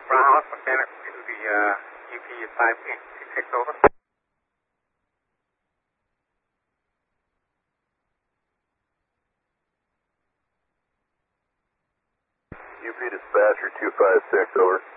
Brown House mechanic to the UP 586 over. UP dispatcher 256 over.